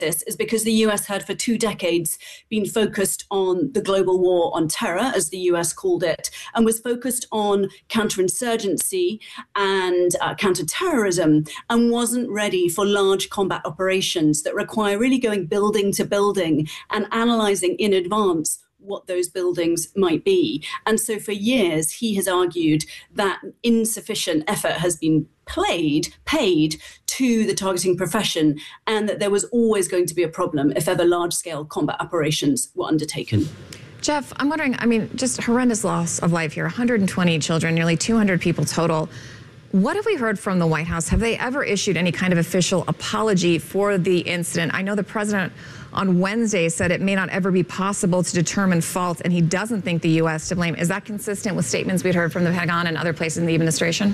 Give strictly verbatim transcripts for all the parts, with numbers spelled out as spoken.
this is because the U S had for two decades been focused on the global war on terror, as the U S called it, and was focused on counterinsurgency and uh, counterterrorism, and wasn't ready for large combat operations that require really going building to building and analyzing in advance what those buildings might be. And so for years, he has argued that insufficient effort has been played, paid to the targeting profession, and that there was always going to be a problem if ever large-scale combat operations were undertaken. Jeff, I'm wondering, I mean, just horrendous loss of life here, one hundred twenty children, nearly two hundred people total. What have we heard from the White House? Have they ever issued any kind of official apology for the incident? I know the president on Wednesday said it may not ever be possible to determine fault, and he doesn't think the U S to blame. Is that consistent with statements we'd heard from the Pentagon and other places in the administration?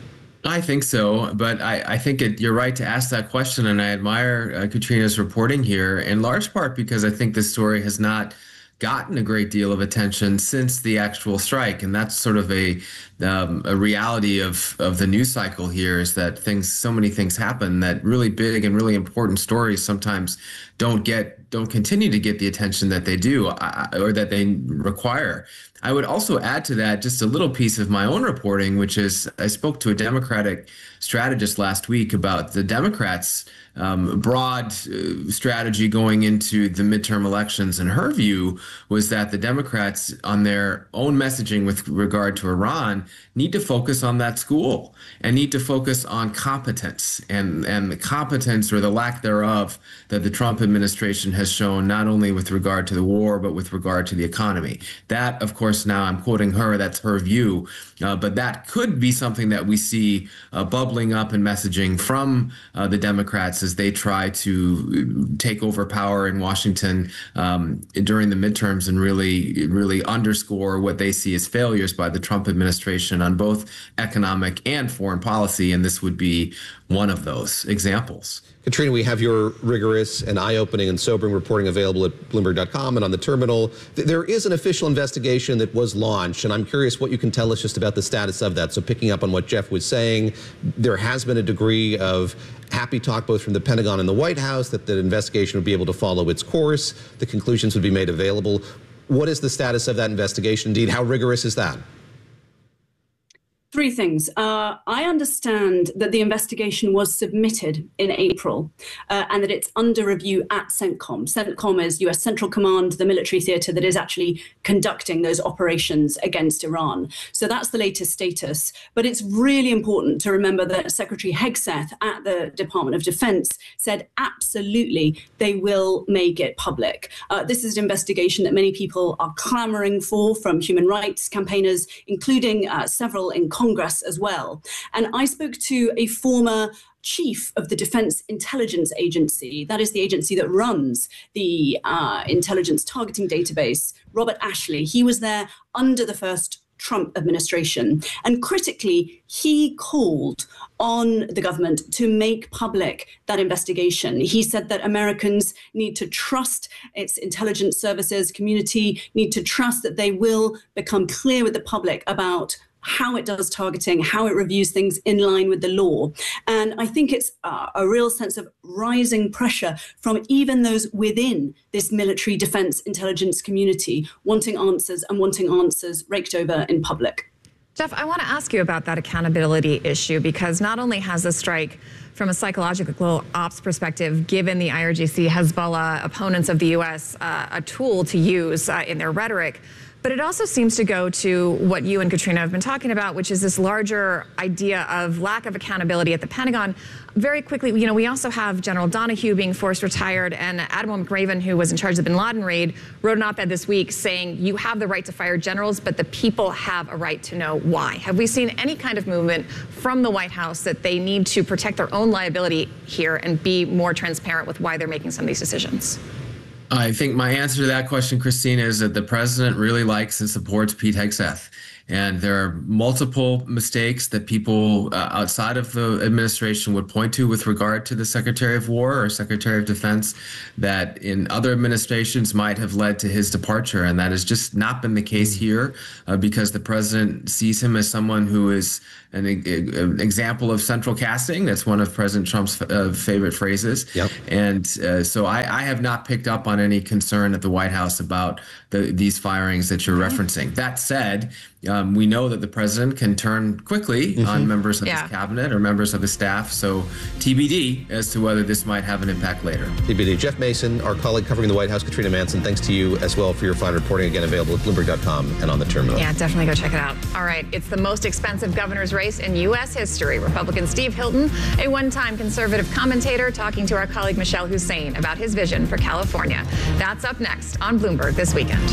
I think so, but I, I think it, you're right to ask that question, and I admire uh, Katrina's reporting here, in large part because I think this story has not gotten a great deal of attention since the actual strike, and that's sort of a um, a reality of of the news cycle here, is that things, so many things happen that really big and really important stories sometimes don't get don't continue to get the attention that they do uh, or that they require. I would also add to that just a little piece of my own reporting, which is I spoke to a Democratic strategist last week about the Democrats' um, broad uh, strategy going into the midterm elections. And her view was that the Democrats, on their own messaging with regard to Iran, need to focus on that school and need to focus on competence and, and the competence or the lack thereof that the Trump administration has shown, not only with regard to the war, but with regard to the economy. That, of course, now I'm quoting her, that's her view, uh, but that could be something that we see uh, bubbling up in messaging from uh, the Democrats as they try to take over power in Washington um, during the midterms and really, really underscore what they see as failures by the Trump administration on both economic and foreign policy, and this would be one of those examples. Katrina, we have your rigorous and eye-opening and sobering reporting available at Bloomberg dot com and on the terminal. There is an official investigation that was launched, and I'm curious what you can tell us just about the status of that. So picking up on what Jeff was saying, there has been a degree of happy talk both from the Pentagon and the White House that the investigation would be able to follow its course. The conclusions would be made available. What is the status of that investigation? Indeed, how rigorous is that? Three things. Uh, I understand that the investigation was submitted in April uh, and that it's under review at CENTCOM. CENTCOM is U S Central Command, the military theater that is actually conducting those operations against Iran. So that's the latest status. But it's really important to remember that Secretary Hegseth at the Department of Defense said absolutely they will make it public. Uh, this is an investigation that many people are clamoring for, from human rights campaigners, including uh, several in Congress. Congress as well. And I spoke to a former chief of the Defense Intelligence Agency, that is the agency that runs the uh, intelligence targeting database, Robert Ashley. He was there under the first Trump administration. And critically, he called on the government to make public that investigation. He said that Americans need to trust its intelligence services community, need to trust that they will become clear with the public about how it does targeting, how it reviews things in line with the law. And I think it's uh, a real sense of rising pressure from even those within this military defense intelligence community wanting answers and wanting answers raked over in public. Jeff, I want to ask you about that accountability issue, because not only has the strike, from a psychological ops perspective, given the I R G C, Hezbollah, opponents of the U S, uh, a tool to use uh, in their rhetoric, but it also seems to go to what you and Katrina have been talking about, which is this larger idea of lack of accountability at the Pentagon. Very quickly, you know, we also have General Donahue being forced retired, and Admiral McRaven, who was in charge of the bin Laden raid, wrote an op-ed this week saying you have the right to fire generals, but the people have a right to know why. Have we seen any kind of movement from the White House that they need to protect their own liability here and be more transparent with why they're making some of these decisions? I think my answer to that question, Christina, is that the president really likes and supports Pete Hegseth. And there are multiple mistakes that people uh, outside of the administration would point to with regard to the Secretary of War or Secretary of Defense that in other administrations might have led to his departure. And that has just not been the case here uh, because the president sees him as someone who is an, an example of central casting. That's one of President Trump's uh, favorite phrases. Yep. And uh, so I, I have not picked up on any concern at the White House about the, these firings that you're referencing. That said, Um, we know that the president can turn quickly mm-hmm. on members of yeah. his cabinet or members of his staff. So T B D as to whether this might have an impact later. T B D. Jeff Mason, our colleague covering the White House, Katrina Manson, thanks to you as well for your fine reporting. Again, available at Bloomberg dot com and on the terminal. Yeah, definitely go check it out. All right. It's the most expensive governor's race in U S history. Republican Steve Hilton, a one-time conservative commentator, talking to our colleague Michelle Hussein about his vision for California. That's up next on Bloomberg This Weekend.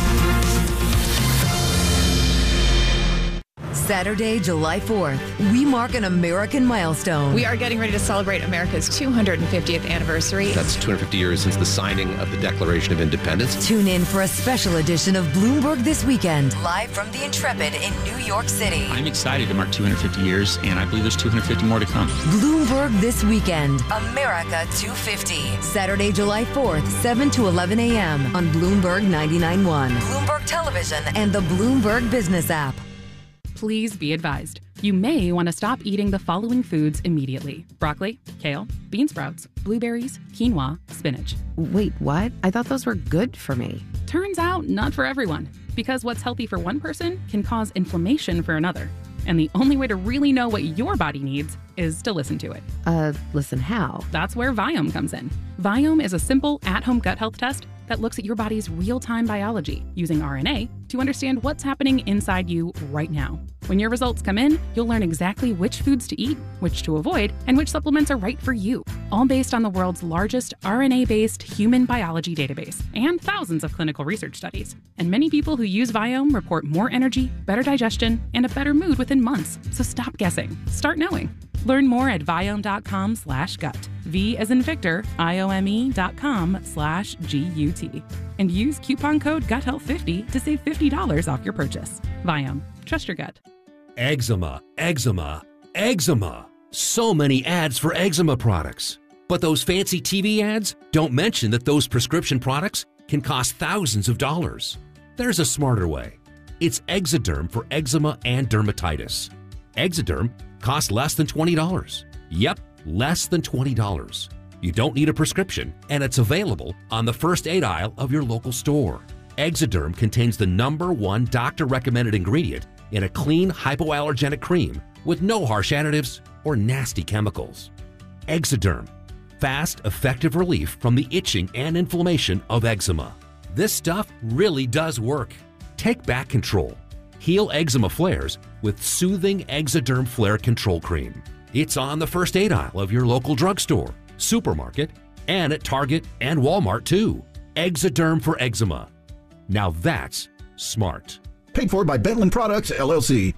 Saturday, July fourth, we mark an American milestone. We are getting ready to celebrate America's two hundred fiftieth anniversary. That's two hundred fifty years since the signing of the Declaration of Independence. Tune in for a special edition of Bloomberg This Weekend, live from the Intrepid in New York City. I'm excited to mark two hundred fifty years, and I believe there's two hundred fifty more to come. Bloomberg This Weekend, America two fifty. Saturday, July fourth, seven to eleven a.m. on Bloomberg ninety-nine point one, Bloomberg Television, and the Bloomberg Business app. Please be advised, you may want to stop eating the following foods immediately: broccoli, kale, bean sprouts, blueberries, quinoa, spinach. Wait, what? I thought those were good for me. Turns out not for everyone, because what's healthy for one person can cause inflammation for another. And the only way to really know what your body needs is to listen to it. Uh, listen how? That's where Viome comes in. Viome is a simple at-home gut health test that looks at your body's real-time biology using R N A to understand what's happening inside you right now. When your results come in, you'll learn exactly which foods to eat, which to avoid, and which supplements are right for you, all based on the world's largest R N A-based human biology database and thousands of clinical research studies. And many people who use Viome report more energy, better digestion, and a better mood within months. So stop guessing. Start knowing. Learn more at Viome.com slash gut. V as in Victor, I-O-M-E dot com slash G-U-T. And use coupon code gut health fifty to save fifty dollars off your purchase. Viome. Trust your gut. Eczema, eczema, eczema. So many ads for eczema products. But those fancy T V ads don't mention that those prescription products can cost thousands of dollars. There's a smarter way. It's Exoderm for eczema and dermatitis. Exoderm costs less than twenty dollars. Yep, less than twenty dollars. You don't need a prescription, and it's available on the first aid aisle of your local store. Exoderm contains the number one doctor-recommended ingredient in a clean hypoallergenic cream with no harsh additives or nasty chemicals. Exoderm, fast, effective relief from the itching and inflammation of eczema. This stuff really does work. Take back control. Heal eczema flares with soothing Exoderm Flare Control Cream. It's on the first aid aisle of your local drugstore, supermarket, and at Target and Walmart too. Exoderm for eczema. Now that's smart. Paid for by Bentland Products, L L C.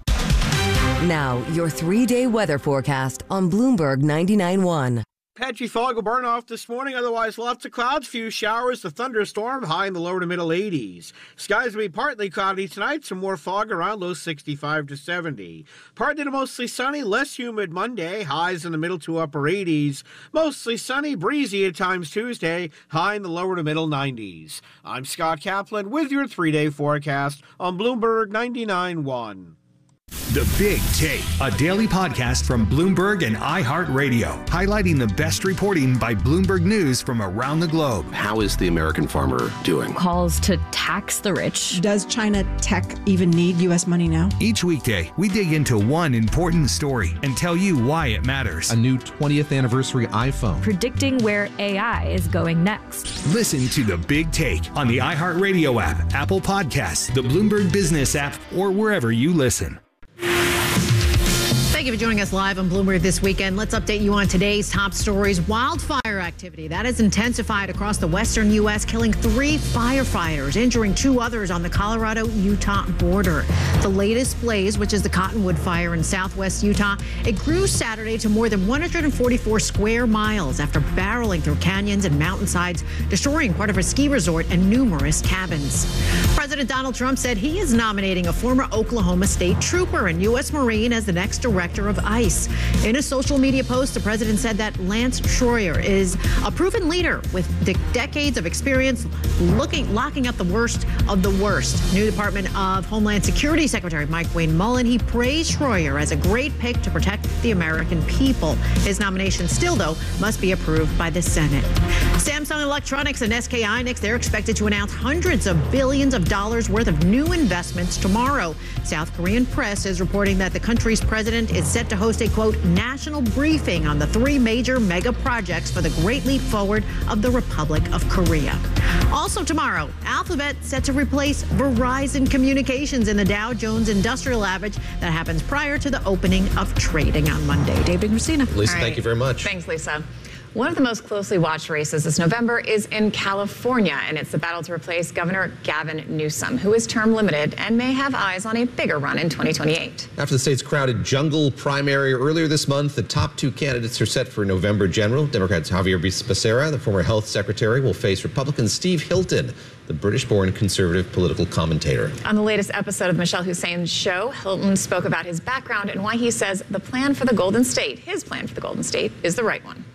Now, your three-day weather forecast on Bloomberg ninety-nine point one. Patchy fog will burn off this morning, otherwise lots of clouds, few showers, a thunderstorm, high in the lower to middle eighties. Skies will be partly cloudy tonight, some more fog around, low sixty-five to seventy. Partly to mostly sunny, less humid Monday, highs in the middle to upper eighties. Mostly sunny, breezy at times Tuesday, high in the lower to middle nineties. I'm Scott Kaplan with your three-day forecast on Bloomberg ninety-nine point one. The Big Take, a daily podcast from Bloomberg and iHeartRadio, highlighting the best reporting by Bloomberg News from around the globe. How is the American farmer doing? Calls to tax the rich. Does China tech even need U S money now? Each weekday, we dig into one important story and tell you why it matters. A new twentieth anniversary iPhone. Predicting where A I is going next. Listen to The Big Take on the iHeartRadio app, Apple Podcasts, the Bloomberg Business app, or wherever you listen. Thank Thank you for joining us live on Bloomberg This Weekend. Let's update you on today's top stories. Wildfire activity that has intensified across the western U S, killing three firefighters, injuring two others on the Colorado-Utah border. The latest blaze, which is the Cottonwood Fire in southwest Utah, it grew Saturday to more than one hundred forty-four square miles after barreling through canyons and mountainsides, destroying part of a ski resort and numerous cabins. President Donald Trump said he is nominating a former Oklahoma State trooper and U S Marine as the next director of ICE. In a social media post, the president said that Lance Schroyer is a proven leader with de- decades of experience looking, locking up the worst of the worst. New Department of Homeland Security Secretary Mike Wayne Mullen, he praised Schroyer as a great pick to protect the American people. His nomination still, though, must be approved by the Senate. Samsung Electronics and S K Hynix, they're expected to announce hundreds of billions of dollars worth of new investments tomorrow. South Korean press is reporting that the country's president is set to host a, quote, national briefing on the three major mega projects for the great leap forward of the Republic of Korea. Also tomorrow, Alphabet set to replace Verizon Communications in the Dow Jones Industrial Average that happens prior to the opening of trading on Monday. David Christina. Lisa, All right. thank you very much. Thanks, Lisa. One of the most closely watched races this November is in California, and it's the battle to replace Governor Gavin Newsom, who is term limited and may have eyes on a bigger run in twenty twenty-eight. After the state's crowded jungle primary earlier this month, the top two candidates are set for November general. Democrats Javier Becerra, the former health secretary, will face Republican Steve Hilton, the British-born conservative political commentator. On the latest episode of Michelle Hussein's show, Hilton spoke about his background and why he says the plan for the Golden State, his plan for the Golden State, is the right one.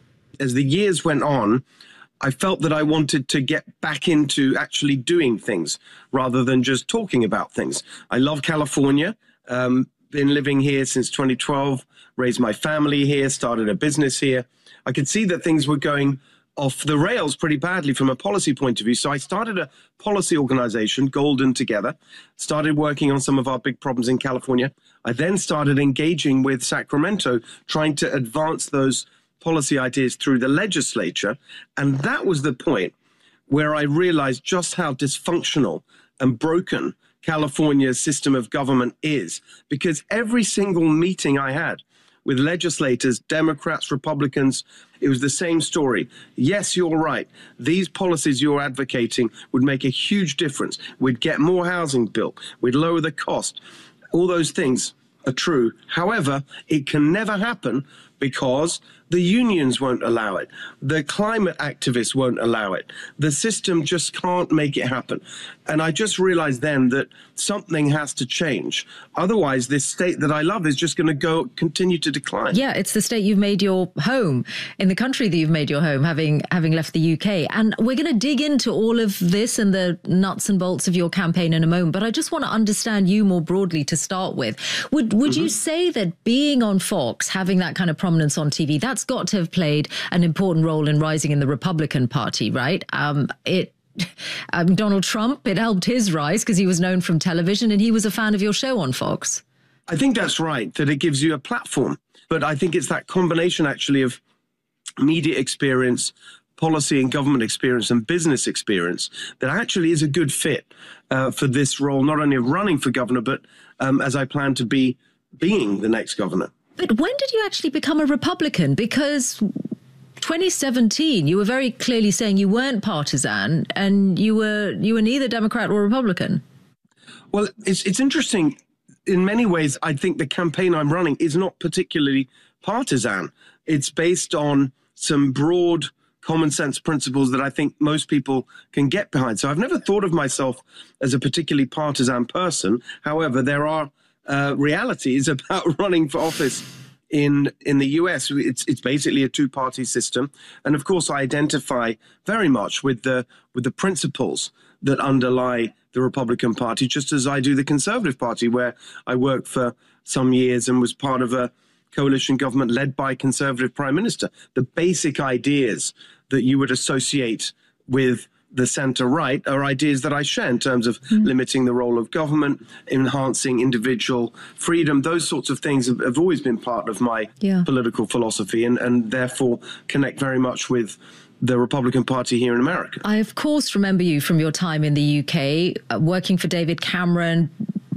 As the years went on, I felt that I wanted to get back into actually doing things rather than just talking about things. I love California, um, been living here since twenty twelve, raised my family here, started a business here. I could see that things were going off the rails pretty badly from a policy point of view. So I started a policy organization, Golden Together, started working on some of our big problems in California. I then started engaging with Sacramento, trying to advance those policy ideas through the legislature. And that was the point where I realized just how dysfunctional and broken California's system of government is, because every single meeting I had with legislators, Democrats, Republicans, it was the same story. Yes, you're right. These policies you're advocating would make a huge difference. We'd get more housing built. We'd lower the cost. All those things are true. However, it can never happen because the unions won't allow it. The climate activists won't allow it. The system just can't make it happen. And I just realized then that something has to change. Otherwise, this state that I love is just going to go continue to decline. Yeah, it's the state you've made your home, in the country that you've made your home, having having left the U K. And we're going to dig into all of this and the nuts and bolts of your campaign in a moment. But I just want to understand you more broadly to start with. Would would mm-hmm. you say that being on Fox, having that kind of prominence on T V, that's got to have played an important role in rising in the Republican Party, right? Um, it um, Donald Trump, it helped his rise because he was known from television and he was a fan of your show on Fox. I think that's right, that it gives you a platform. But I think it's that combination, actually, of media experience, policy and government experience and business experience that actually is a good fit uh, for this role, not only of running for governor, but um, as I plan to be being the next governor. But when did you actually become a Republican? Because twenty seventeen, you were very clearly saying you weren't partisan and you were you were neither Democrat or Republican. Well, it's it's interesting. In many ways, I think the campaign I'm running is not particularly partisan. It's based on some broad common sense principles that I think most people can get behind. So I've never thought of myself as a particularly partisan person. However, there are uh, realities about running for office in in the U S. It's it's basically a two-party system, and of course, I identify very much with the with the principles that underlie the Republican Party, just as I do the Conservative Party, where I worked for some years and was part of a coalition government led by a Conservative Prime Minister. The basic ideas that you would associate with the centre-right are ideas that I share in terms of mm. limiting the role of government, enhancing individual freedom. Those sorts of things have, have always been part of my yeah. political philosophy and, and therefore connect very much with the Republican Party here in America. I, of course, remember you from your time in the U K, uh, working for David Cameron,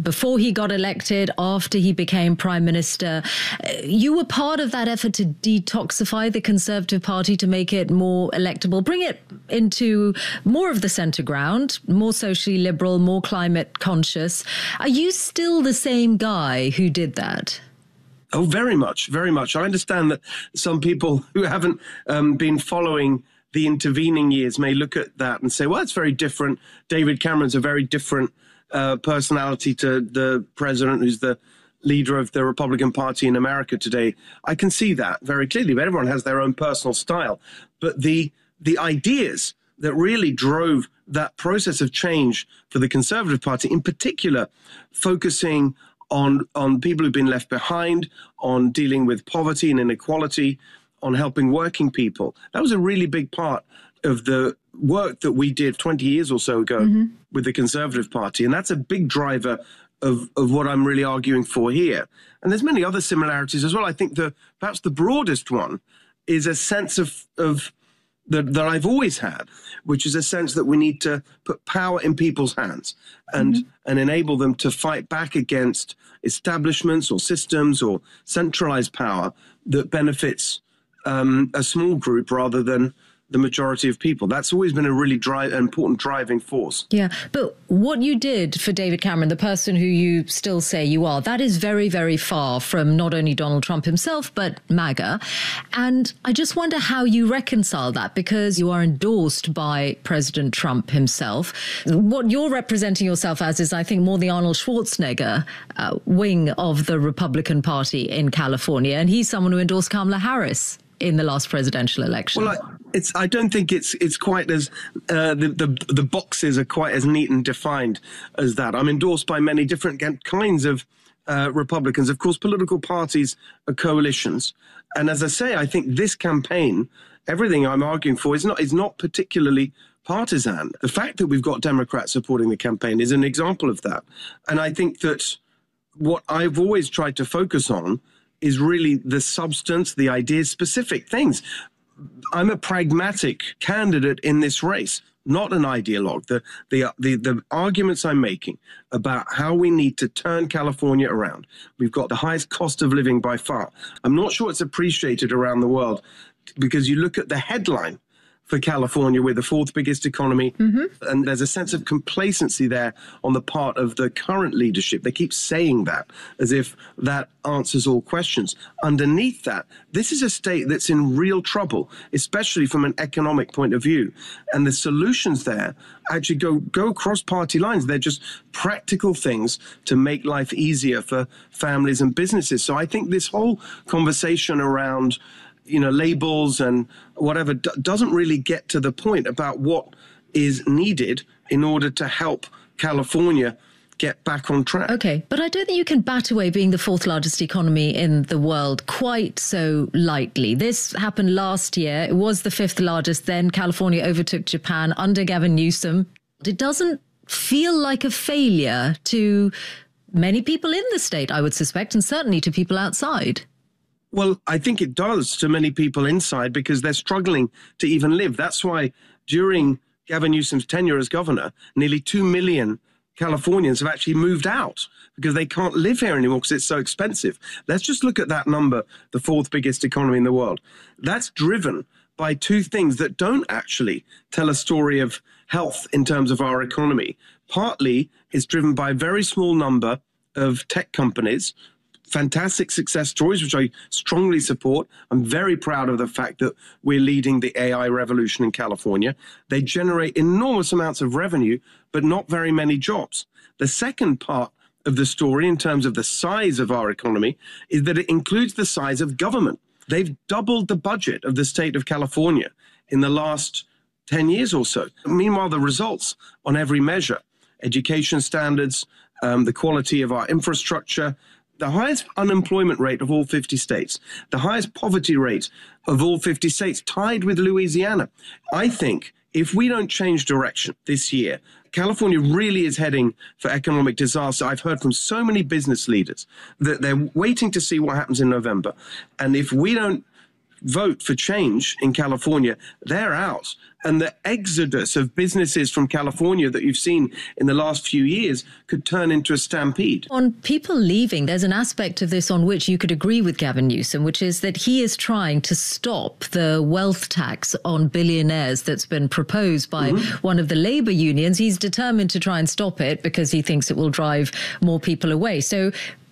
before he got elected, after he became prime minister. You were part of that effort to detoxify the Conservative Party, to make it more electable, bring it into more of the centre ground, more socially liberal, more climate conscious. Are you still the same guy who did that? Oh, very much, very much. I understand that some people who haven't um, been following the intervening years may look at that and say, well, it's very different. David Cameron's a very different uh, personality to the president who's the leader of the Republican Party in America today. I can see that very clearly, but everyone has their own personal style. But the the ideas that really drove that process of change for the Conservative Party, in particular, focusing on, on people who've been left behind, on dealing with poverty and inequality, on helping working people. That was a really big part of the work that we did twenty years or so ago mm-hmm. with the Conservative Party. And that's a big driver of, of what I'm really arguing for here. And there's many other similarities as well. I think the perhaps the broadest one is a sense of, of that, that I've always had, which is a sense that we need to put power in people's hands and, mm-hmm. and enable them to fight back against establishments or systems or centralized power that benefits um, a small group rather than the majority of people. That's always been a really dri- important driving force. Yeah, but what you did for David Cameron, the person who you still say you are, that is very, very far from not only Donald Trump himself, but MAGA. And I just wonder how you reconcile that, because you are endorsed by President Trump himself. What you're representing yourself as is, I think, more the Arnold Schwarzenegger uh, wing of the Republican Party in California. And he's someone who endorsed Kamala Harris in the last presidential election. Well, I, it's. I don't think it's it's quite as uh, the, the the boxes are quite as neat and defined as that. I'm endorsed by many different kinds of uh, Republicans. Of course, political parties are coalitions, and as I say, I think this campaign, everything I'm arguing for, is not is not particularly partisan. The fact that we've got Democrats supporting the campaign is an example of that, and I think that what I've always tried to focus on is really the substance, the ideas, specific things. I'm a pragmatic candidate in this race, not an ideologue. The, the, the, the arguments I'm making about how we need to turn California around. We've got the highest cost of living by far. I'm not sure it's appreciated around the world, because you look at the headline for California, we're the fourth biggest economy. Mm-hmm. And there's a sense of complacency there on the part of the current leadership. They keep saying that as if that answers all questions. Underneath that, this is a state that's in real trouble, especially from an economic point of view. And the solutions there actually go, go across party lines. They're just practical things to make life easier for families and businesses. So I think this whole conversation around you know, labels and whatever d- doesn't really get to the point about what is needed in order to help California get back on track. Okay, but I don't think you can bat away being the fourth largest economy in the world quite so lightly. This happened last year. It was the fifth largest then. California overtook Japan under Gavin Newsom. It doesn't feel like a failure to many people in the state, I would suspect, and certainly to people outside. Well, I think it does to many people inside, because they're struggling to even live. That's why during Gavin Newsom's tenure as governor, nearly two million Californians have actually moved out because they can't live here anymore because it's so expensive. Let's just look at that number, the fourth biggest economy in the world. That's driven by two things that don't actually tell a story of health in terms of our economy. Partly, it's driven by a very small number of tech companies, fantastic success stories, which I strongly support. I'm very proud of the fact that we're leading the A I revolution in California. They generate enormous amounts of revenue, but not very many jobs. The second part of the story, in terms of the size of our economy, is that it includes the size of government. They've doubled the budget of the state of California in the last ten years or so. Meanwhile, the results on every measure, education standards, um, the quality of our infrastructure, the highest unemployment rate of all fifty states, the highest poverty rate of all fifty states, tied with Louisiana. I think if we don't change direction this year, California really is heading for economic disaster. I've heard from so many business leaders that they're waiting to see what happens in November. And if we don't vote for change in California, they're out. And the exodus of businesses from California that you've seen in the last few years could turn into a stampede. On people leaving, there's an aspect of this on which you could agree with Gavin Newsom, which is that he is trying to stop the wealth tax on billionaires that's been proposed by mm-hmm. one of the labor unions. He's determined to try and stop it because he thinks it will drive more people away. So,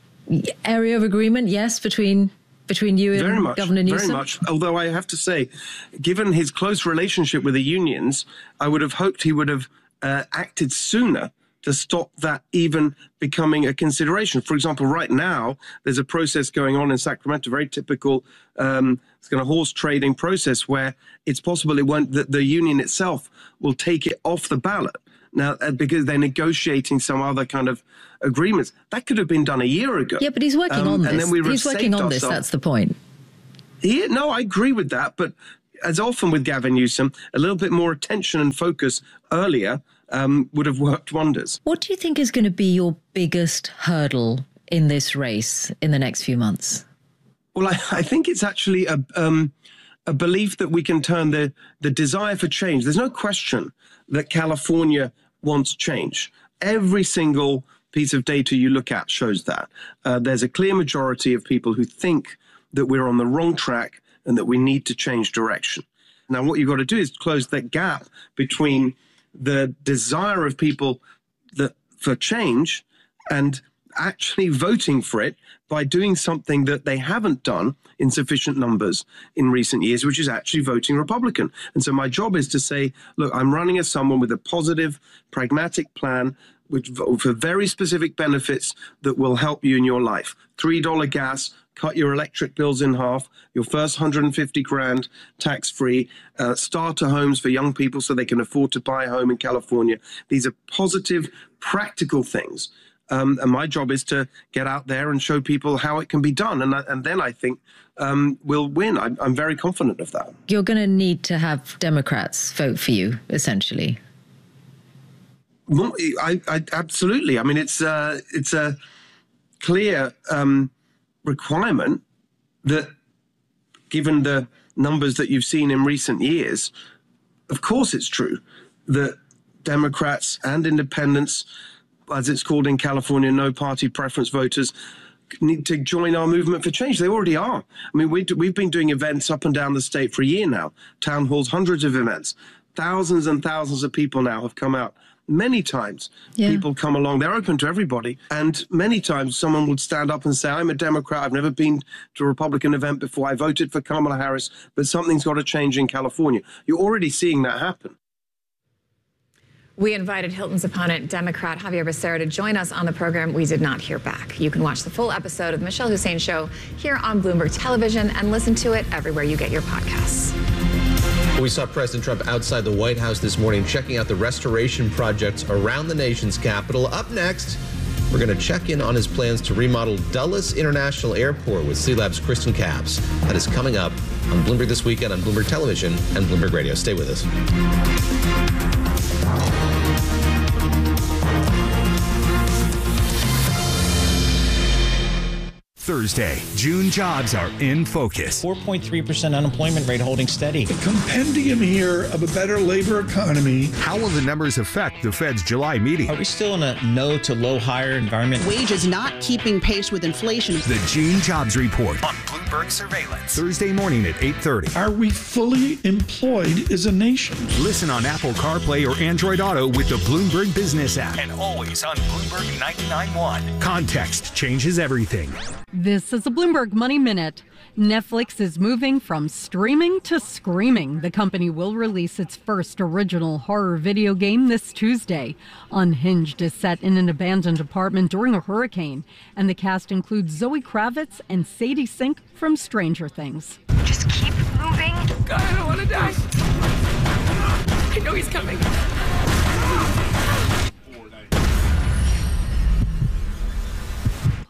area of agreement, yes, between... Between you and very much, Governor Newsom? Very much. Although I have to say, given his close relationship with the unions, I would have hoped he would have uh, acted sooner to stop that even becoming a consideration. For example, right now, there's a process going on in Sacramento, very typical um, it's kind of horse trading process where it's possible it won't, that the union itself will take it off the ballot. Now, uh, because they're negotiating some other kind of agreements. That could have been done a year ago. Yeah, but he's working um, on this. And then we he's working on this, that's the point. He, no, I agree with that. But as often with Gavin Newsom, a little bit more attention and focus earlier um, would have worked wonders. What do you think is going to be your biggest hurdle in this race in the next few months? Well, I, I think it's actually a, um, a belief that we can turn the, the desire for change. There's no question that California wants change. Every single piece of data you look at shows that. Uh, there's a clear majority of people who think that we're on the wrong track and that we need to change direction. Now, what you've got to do is close that gap between the desire of people that for change and actually voting for it by doing something that they haven't done in sufficient numbers in recent years, which is actually voting Republican. And so my job is to say, look, I'm running as someone with a positive, pragmatic plan which for very specific benefits that will help you in your life. three dollars gas, cut your electric bills in half, your first one hundred fifty grand tax-free, uh, starter homes for young people so they can afford to buy a home in California. These are positive, practical things. Um, and my job is to get out there and show people how it can be done. And, I, and then I think um, we'll win. I'm, I'm very confident of that. You're going to need to have Democrats vote for you, essentially. I, I, absolutely. I mean, it's, uh, it's a clear um, requirement that, given the numbers that you've seen in recent years, of course it's true that Democrats and independents, as it's called in California, no party preference voters, need to join our movement for change. They already are. I mean, we, we've been doing events up and down the state for a year now, town halls, hundreds of events. Thousands and thousands of people now have come out. Many times yeah. people come along, they're open to everybody. And many times someone would stand up and say, I'm a Democrat, I've never been to a Republican event before, I voted for Kamala Harris, but something's got to change in California. You're already seeing that happen. We invited Hilton's opponent, Democrat Xavier Becerra, to join us on the program. We did not hear back. You can watch the full episode of the Michelle Hussein Show here on Bloomberg Television and listen to it everywhere you get your podcasts. We saw President Trump outside the White House this morning checking out the restoration projects around the nation's capital. Up next, we're going to check in on his plans to remodel Dulles International Airport with C Lab's Kristen Capps. That is coming up on Bloomberg This Weekend on Bloomberg Television and Bloomberg Radio. Stay with us. Thursday, June jobs are in focus. four point three percent unemployment rate holding steady. The compendium here of a better labor economy. How will the numbers affect the Fed's July meeting? Are we still in a no to low hire environment? Wages not keeping pace with inflation. The June jobs report on Bloomberg Surveillance. Thursday morning at eight thirty. Are we fully employed as a nation? Listen on Apple CarPlay or Android Auto with the Bloomberg Business app. And always on Bloomberg ninety-nine point one. Context changes everything. This is a Bloomberg Money Minute. Netflix is moving from streaming to screaming. The company will release its first original horror video game this Tuesday. Unhinged is set in an abandoned apartment during a hurricane, and the cast includes Zoe Kravitz and Sadie Sink from Stranger Things. Just keep moving. God, I don't want to die. I know he's coming.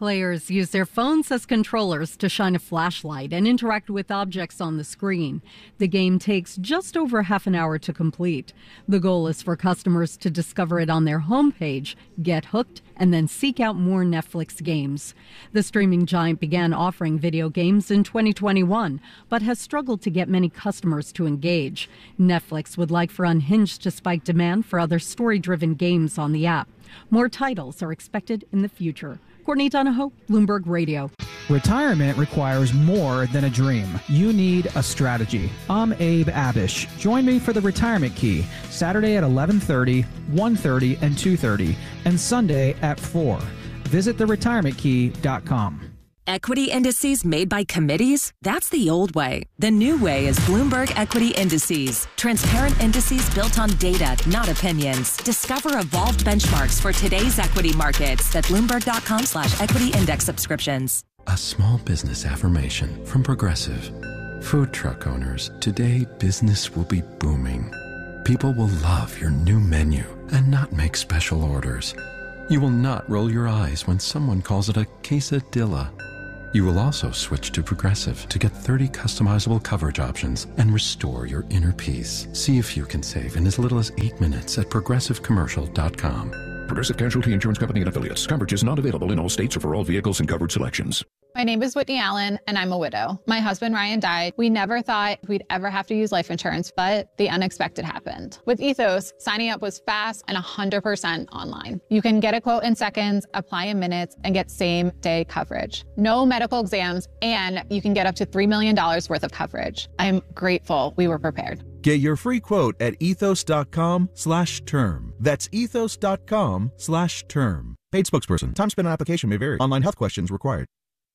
Players use their phones as controllers to shine a flashlight and interact with objects on the screen. The game takes just over half an hour to complete. The goal is for customers to discover it on their homepage, get hooked, and then seek out more Netflix games. The streaming giant began offering video games in twenty twenty-one, but has struggled to get many customers to engage. Netflix would like for Unhinged to spike demand for other story-driven games on the app. More titles are expected in the future. Courtney Donahoe, Bloomberg Radio. Retirement requires more than a dream. You need a strategy. I'm Abe Abish. Join me for the Retirement Key, Saturday at eleven thirty, one thirty, and two thirty, and Sunday at four. Visit the retirement key dot com. Equity indices made by committees? That's the old way. The new way is Bloomberg Equity Indices. Transparent indices built on data, not opinions. Discover evolved benchmarks for today's equity markets at Bloomberg.com slash equity index subscriptions. A small business affirmation from Progressive. Food truck owners, today business will be booming. People will love your new menu and not make special orders. You will not roll your eyes when someone calls it a quesadilla. You will also switch to Progressive to get thirty customizable coverage options and restore your inner peace. See if you can save in as little as eight minutes at progressive commercial dot com. Progressive Casualty Insurance Company and Affiliates. Coverage is not available in all states or for all vehicles and covered selections. My name is Whitney Allen, and I'm a widow. My husband, Ryan, died. We never thought we'd ever have to use life insurance, but the unexpected happened. With Ethos, signing up was fast and one hundred percent online. You can get a quote in seconds, apply in minutes, and get same-day coverage. No medical exams, and you can get up to three million dollars worth of coverage. I'm grateful we were prepared. Get your free quote at ethos.com slash term. That's ethos.com slash term. Paid spokesperson. Time spent on application may vary. Online health questions required.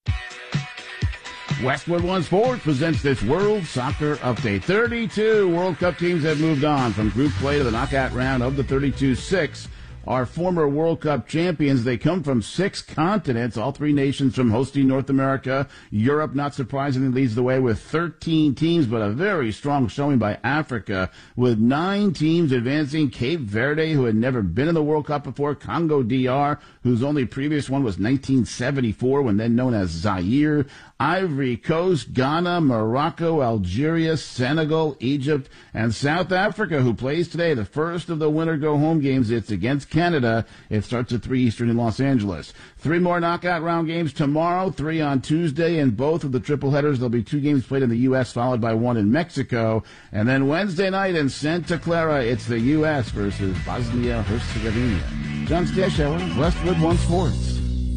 Westwood One Sports presents this World Soccer Update. thirty-two World Cup teams have moved on from group play to the knockout round. Of the thirty-two, six are former World Cup champions. They come from six continents, all three nations from hosting North America. Europe, not surprisingly, leads the way with thirteen teams, but a very strong showing by Africa with nine teams advancing. Cape Verde, who had never been in the World Cup before. Congo D R, whose only previous one was nineteen seventy-four, when then known as Zaire. Ivory Coast, Ghana, Morocco, Algeria, Senegal, Egypt, and South Africa, who plays today the first of the winner-go-home games. It's against Canada. It starts at three Eastern in Los Angeles. Three more knockout round games tomorrow, three on Tuesday, and both of the triple headers. There'll be two games played in the U S, followed by one in Mexico. And then Wednesday night in Santa Clara, it's the U S versus Bosnia-Herzegovina. John Stashower, Westwood One Sports.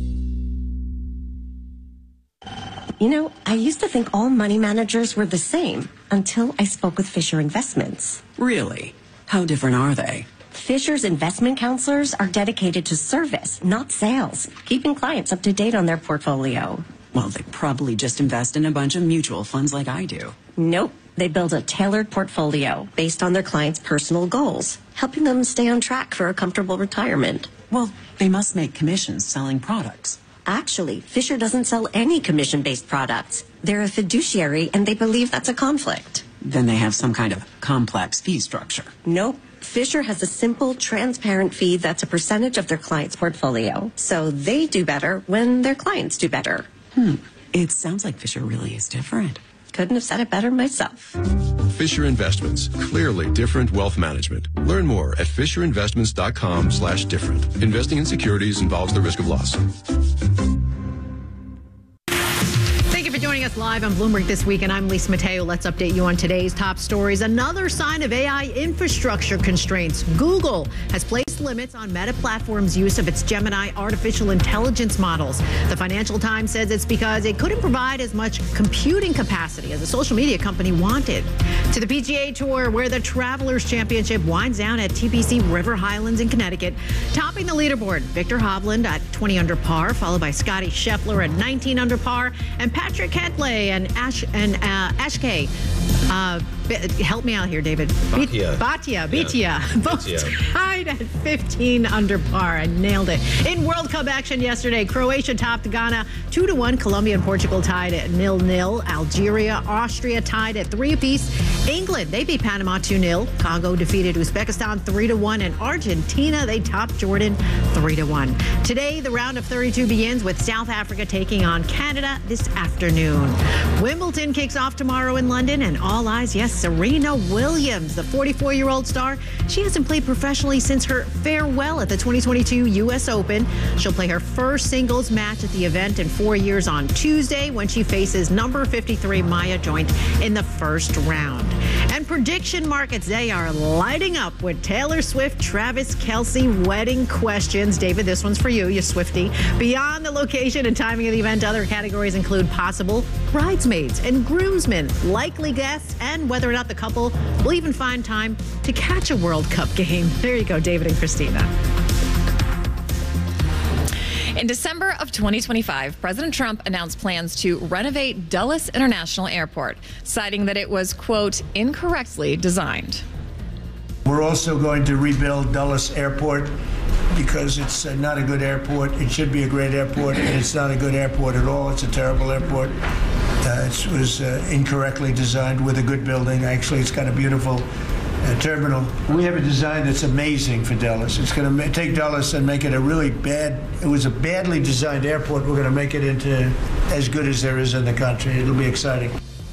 You know, I used to think all money managers were the same until I spoke with Fisher Investments. Really? How different are they? Fisher's investment counselors are dedicated to service, not sales, keeping clients up to date on their portfolio. Well, they probably just invest in a bunch of mutual funds like I do. Nope. They build a tailored portfolio based on their clients' personal goals, helping them stay on track for a comfortable retirement. Well, they must make commissions selling products. Actually, Fisher doesn't sell any commission-based products. They're a fiduciary, and they believe that's a conflict. Then they have some kind of complex fee structure. Nope. Fisher has a simple, transparent fee that's a percentage of their client's portfolio. So they do better when their clients do better. Hmm. It sounds like Fisher really is different. Couldn't have said it better myself. Fisher Investments. Clearly different wealth management. Learn more at fisherinvestments.com slash different. Investing in securities involves the risk of loss. Thank you for joining us live on Bloomberg This Week, and I'm Lisa Mateo. Let's update you on today's top stories. Another sign of A I infrastructure constraints. Google has placed limits on Meta Platform's use of its Gemini artificial intelligence models. The Financial Times says it's because it couldn't provide as much computing capacity as the social media company wanted. To the P G A Tour, where the Travelers Championship winds down at T P C River Highlands in Connecticut. Topping the leaderboard, Victor Hovland at twenty under par, followed by Scotty Scheffler at nineteen under par, and Patrick Cantlay and Ash and uh, Ashkay. Uh, help me out here, David. Bhatia. Bhatia. Bhatia. Both tied at fifteen under par. I nailed it. In World Cup action yesterday, Croatia topped Ghana two to one. Colombia and Portugal tied at nil nil. Algeria, Austria tied at three apiece. England, they beat Panama two nil. Congo defeated Uzbekistan three to one. And Argentina, they topped Jordan three to one. Today, the round of thirty-two begins with South Africa taking on Canada this afternoon. Wimbledon kicks off tomorrow in London, and all eyes, yes, Serena Williams, the forty-four-year-old star. She hasn't played professionally since her farewell at the twenty twenty-two U S Open. She'll play her first singles match at the event in four years on Tuesday when she faces number fifty-three Maya Joint in the first round. And prediction markets, they are lighting up with Taylor Swift, Travis Kelce wedding questions. David, this one's for you, you Swiftie. Beyond the location and timing of the event, other categories include possible bridesmaids and groomsmen, likely guests, and whether or not the couple will even find time to catch a World Cup game. There you go, David and Christina. In December of twenty twenty-five, President Trump announced plans to renovate Dulles International Airport, citing that it was, quote, incorrectly designed. We're also going to rebuild Dulles Airport because it's uh, not a good airport. It should be a great airport, and it's not a good airport at all. It's a terrible airport. Uh, it was uh, incorrectly designed with a good building. Actually, it's got a beautiful uh, terminal. We have a design that's amazing for Dulles. It's going to take Dulles and make it a really bad, it was a badly designed airport. We're going to make it into as good as there is in the country. It'll be exciting.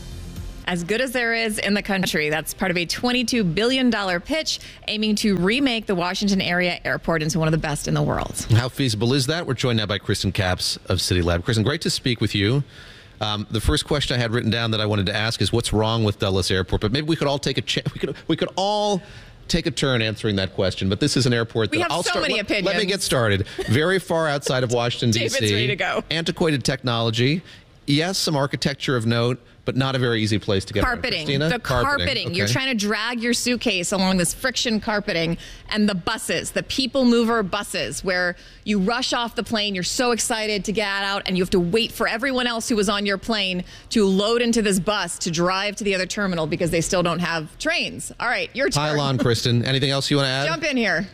As good as there is in the country. That's part of a twenty-two billion dollars pitch aiming to remake the Washington area airport into one of the best in the world. How feasible is that? We're joined now by Kristen Capps of City Lab. Kristen, great to speak with you. Um, the first question I had written down that I wanted to ask is what's wrong with Dulles Airport? But maybe we could all take a ch- we could we could all take a turn answering that question. But this is an airport that we have I'll so start. many Let, opinions. let me get started. Very far outside of Washington D C. David's ready to go. Antiquated technology. Yes, some architecture of note, but not a very easy place to get Carpeting. Christina? The carpeting. carpeting. Okay. You're trying to drag your suitcase along this friction carpeting, and the buses, the people mover buses, where you rush off the plane, you're so excited to get out, and you have to wait for everyone else who was on your plane to load into this bus to drive to the other terminal because they still don't have trains. All right, your turn. Pile on, Kristen. Anything else you want to add? Jump in here.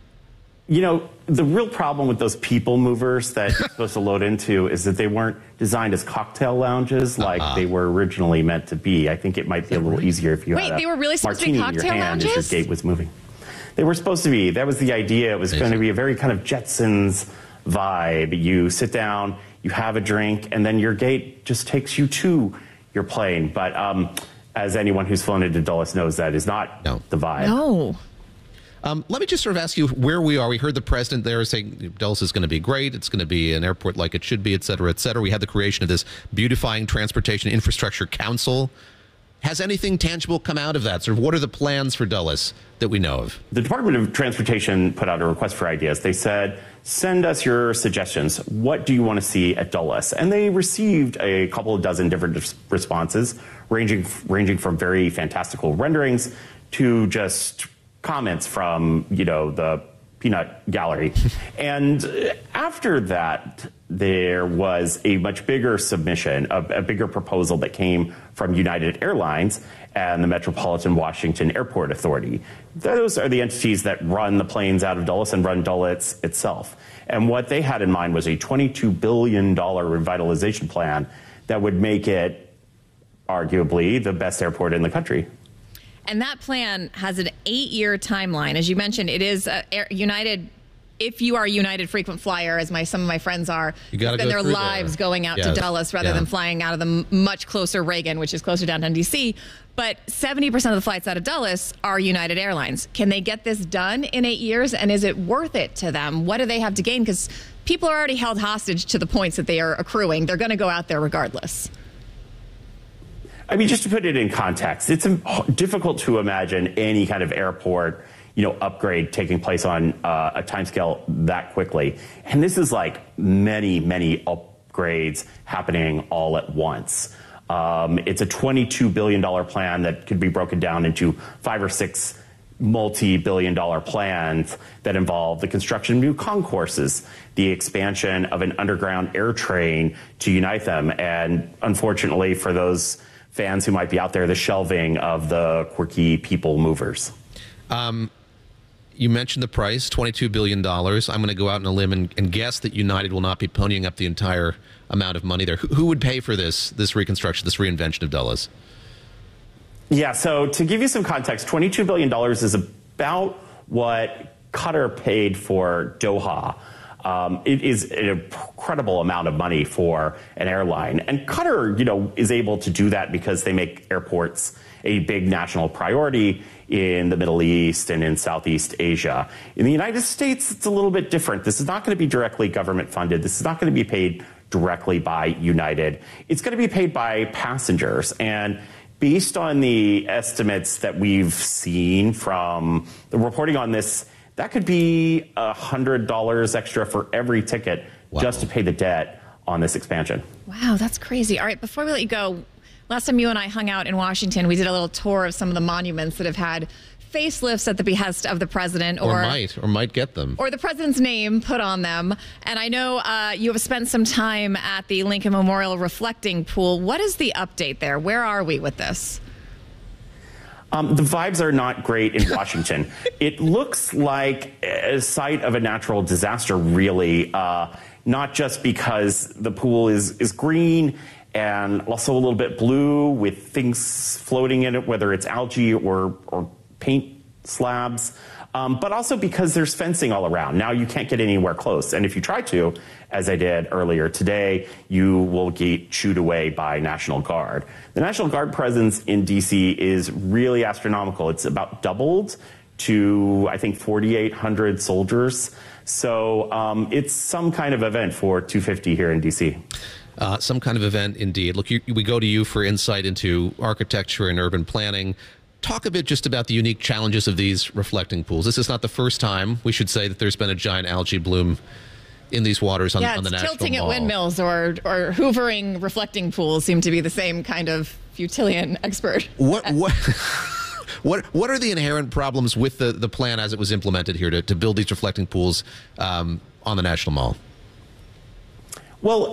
You know, the real problem with those people movers that you're supposed to load into is that they weren't designed as cocktail lounges like uh-huh. they were originally meant to be. I think it might be a little easier if you Wait, had a they were really supposed martini to be in your cocktail hand lounges? as your gate was moving. They were supposed to be. That was the idea. It was going to be a very kind of Jetsons vibe. You sit down, you have a drink, and then your gate just takes you to your plane. But um, as anyone who's flown into Dulles knows, that is not no. the vibe. No. Um, let me just sort of ask you where we are. We heard the president there saying Dulles is going to be great. It's going to be an airport like it should be, et cetera, et cetera. We had the creation of this Beautifying Transportation Infrastructure Council. Has anything tangible come out of that? Sort of what are the plans for Dulles that we know of? The Department of Transportation put out a request for ideas. They said, send us your suggestions. What do you want to see at Dulles? And they received a couple of dozen different responses, ranging ranging from very fantastical renderings to just comments from, you know, the peanut gallery. And after that, there was a much bigger submission, a, a bigger proposal that came from United Airlines and the Metropolitan Washington Airport Authority. Those are the entities that run the planes out of Dulles and run Dulles itself. And what they had in mind was a twenty-two billion dollars revitalization plan that would make it arguably the best airport in the country. And that plan has an eight-year timeline. As you mentioned, it is uh, Air, United. If you are a United frequent flyer, as my some of my friends are, you gotta spend go their lives there. going out yes. to Dulles rather yeah. than flying out of the m- much closer Reagan, which is closer downtown D C. But seventy percent of the flights out of Dulles are United Airlines. Can they get this done in eight years? And is it worth it to them? What do they have to gain? Because people are already held hostage to the points that they are accruing. They're going to go out there regardless. I mean, just to put it in context, it's difficult to imagine any kind of airport, you know, upgrade taking place on uh, a timescale that quickly. And this is like many, many upgrades happening all at once. Um, it's a twenty-two billion dollars plan that could be broken down into five or six multi-billion dollar plans that involve the construction of new concourses, the expansion of an underground air train to unite them, and unfortunately for those fans who might be out there, the shelving of the quirky people movers. Um, you mentioned the price, twenty-two billion dollars. I'm going to go out on a limb and, and guess that United will not be ponying up the entire amount of money there. Who, who would pay for this this reconstruction, this reinvention of Dulles? Yeah, so to give you some context, twenty-two billion dollars is about what Qatar paid for Doha. Um, it is an incredible amount of money for an airline. And Qatar, you know, is able to do that because they make airports a big national priority in the Middle East and in Southeast Asia. In the United States, it's a little bit different. This is not going to be directly government funded. This is not going to be paid directly by United. It's going to be paid by passengers. And based on the estimates that we've seen from the reporting on this, that could be one hundred dollars extra for every ticket wow. just to pay the debt on this expansion. Wow, that's crazy. All right, before we let you go, last time you and I hung out in Washington, we did a little tour of some of the monuments that have had facelifts at the behest of the president. Or, or might, or might get them. Or the president's name put on them. And I know uh, you have spent some time at the Lincoln Memorial Reflecting Pool. What is the update there? Where are we with this? Um, the vibes are not great in Washington. It looks like a site of a natural disaster, really, uh, not just because the pool is, is green and also a little bit blue with things floating in it, whether it's algae or, or paint slabs, um, but also because there's fencing all around. Now you can't get anywhere close. And if you try to, as I did earlier today, you will get chewed away by National Guard. The National Guard presence in D C is really astronomical. It's about doubled to, I think, forty-eight hundred soldiers. So um, it's some kind of event for two fifty here in D C. Uh, some kind of event indeed. Look, you, we go to you for insight into architecture and urban planning. Talk a bit just about the unique challenges of these reflecting pools. This is not the first time, we should say, that there's been a giant algae bloom in these waters on, yeah, on the National Mall. Yeah, tilting at windmills or, or hoovering reflecting pools seem to be the same kind of Futilian expert. What what what what are the inherent problems with the, the plan as it was implemented here to, to build these reflecting pools um, on the National Mall? Well,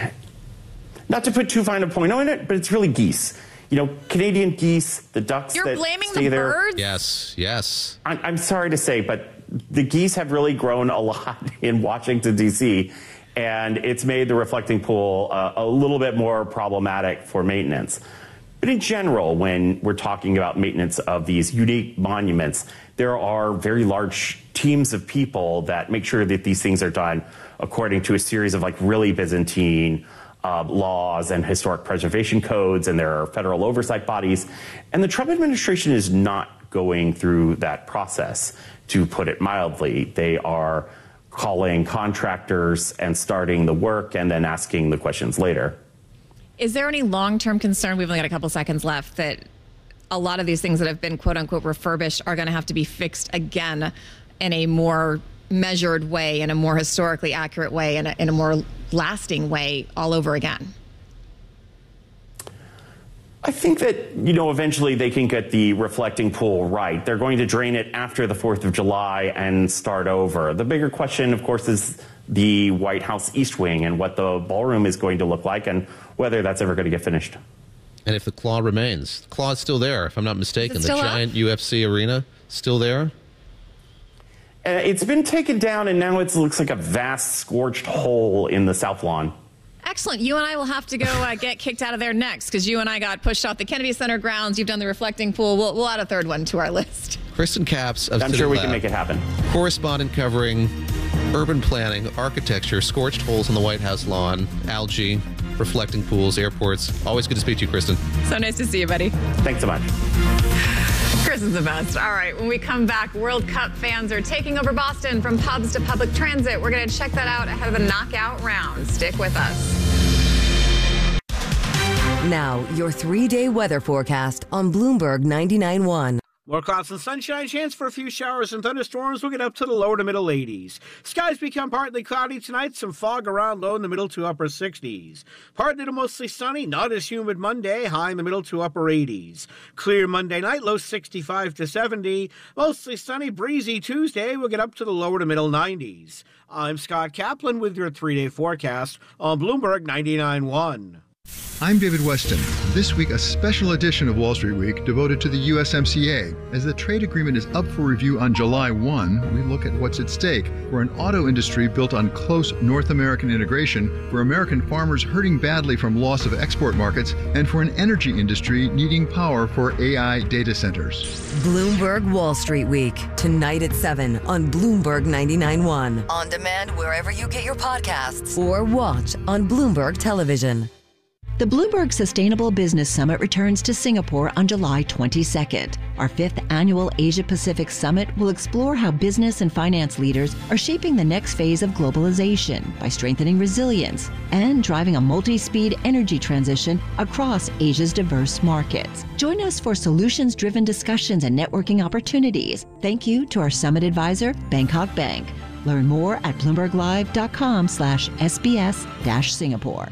not to put too fine a point on it, but it's really geese. You know, Canadian geese, the ducks You're that blaming stay the there. birds? Yes, yes. I'm, I'm sorry to say, but the geese have really grown a lot in Washington, D C, and it's made the reflecting pool uh, a little bit more problematic for maintenance. But in general, when we're talking about maintenance of these unique monuments, there are very large teams of people that make sure that these things are done according to a series of like really Byzantine Uh, laws and historic preservation codes, and there are federal oversight bodies. And the Trump administration is not going through that process, to put it mildly. They are calling contractors and starting the work and then asking the questions later. Is there any long-term concern, we've only got a couple seconds left, that a lot of these things that have been quote-unquote refurbished are going to have to be fixed again in a more measured way, in a more historically accurate way, in a, in a more lasting way all over again? I think that, you know, eventually they can get the reflecting pool right. They're going to drain it after the fourth of July and start over. The bigger question, of course, is the White House East Wing and what the ballroom is going to look like and whether that's ever going to get finished. And if the claw remains. The claw is still there, if I'm not mistaken. The giant up? U F C arena still there? Uh, it's been taken down, and now it looks like a vast scorched hole in the South Lawn. Excellent. You and I will have to go uh, get kicked out of there next, because you and I got pushed off the Kennedy Center grounds. You've done the reflecting pool. We'll, we'll add a third one to our list. Kristen Capps of I'm City sure we Lab, can make it happen. Correspondent covering urban planning, architecture, scorched holes on the White House lawn, algae, reflecting pools, airports. Always good to speak to you, Kristen. So nice to see you, buddy. Thanks so much. Chris is the best. All right, when we come back, World Cup fans are taking over Boston from pubs to public transit. We're going to check that out ahead of the knockout round. Stick with us. Now, your three-day weather forecast on Bloomberg ninety-nine point one. More clouds and sunshine, chance for a few showers and thunderstorms. We'll get up to the lower to middle eighties. Skies become partly cloudy tonight, some fog around, low in the middle to upper sixties. Partly to mostly sunny, not as humid Monday, high in the middle to upper eighties. Clear Monday night, low sixty-five to seventy. Mostly sunny, breezy Tuesday, we'll get up to the lower to middle nineties. I'm Scott Kaplan with your three-day forecast on Bloomberg ninety-nine point one. I'm David Weston. This week, a special edition of Wall Street Week devoted to the U S M C A. As the trade agreement is up for review on July first, we look at what's at stake for an auto industry built on close North American integration, for American farmers hurting badly from loss of export markets, and for an energy industry needing power for A I data centers. Bloomberg Wall Street Week, tonight at seven on Bloomberg ninety-nine point one. On demand wherever you get your podcasts or watch on Bloomberg Television. The Bloomberg Sustainable Business Summit returns to Singapore on July twenty-second. Our fifth annual Asia-Pacific Summit will explore how business and finance leaders are shaping the next phase of globalization by strengthening resilience and driving a multi-speed energy transition across Asia's diverse markets. Join us for solutions-driven discussions and networking opportunities. Thank you to our summit advisor, Bangkok Bank. Learn more at bloomberglive.com slash SBS dash Singapore.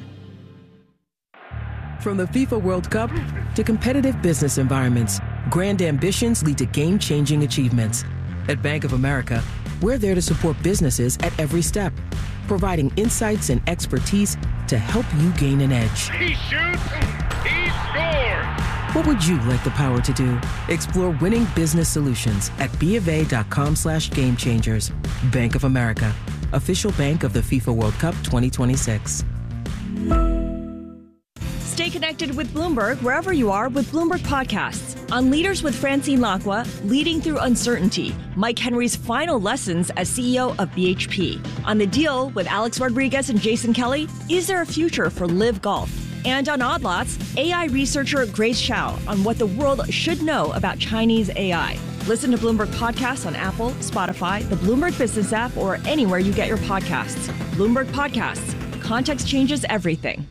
From the FIFA World Cup to competitive business environments, grand ambitions lead to game-changing achievements. At Bank of America, we're there to support businesses at every step, providing insights and expertise to help you gain an edge. He shoots, he scores! What would you like the power to do? Explore winning business solutions at BofA.com slash game changers. Bank of America, official bank of the FIFA World Cup twenty twenty-six. Stay connected with Bloomberg wherever you are with Bloomberg Podcasts. On Leaders with Francine Lacqua, Leading Through Uncertainty, Mike Henry's final lessons as C E O of B H P. On The Deal with Alex Rodriguez and Jason Kelly, Is There a Future for Live Golf? And on Odd Lots, A I researcher Grace Shao on what the world should know about Chinese A I. Listen to Bloomberg Podcasts on Apple, Spotify, the Bloomberg Business app, or anywhere you get your podcasts. Bloomberg Podcasts. Context changes everything.